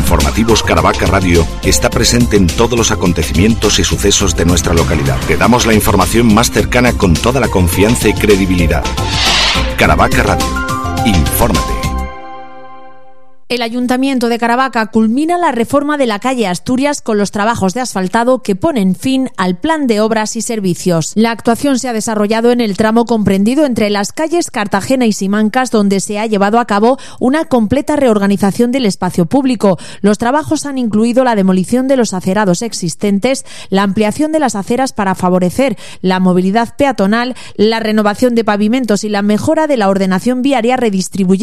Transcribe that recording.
Informativos Caravaca Radio está presente en todos los acontecimientos y sucesos de nuestra localidad. Te damos la información más cercana con toda la confianza y credibilidad. Caravaca Radio. Infórmate. El Ayuntamiento de Caravaca culmina la reforma de la calle Asturias con los trabajos de asfaltado que ponen fin al plan de obras y servicios. La actuación se ha desarrollado en el tramo comprendido entre las calles Cartagena y Simancas, donde se ha llevado a cabo una completa reorganización del espacio público. Los trabajos han incluido la demolición de los acerados existentes, la ampliación de las aceras para favorecer la movilidad peatonal, la renovación de pavimentos y la mejora de la ordenación viaria, redistribuyendo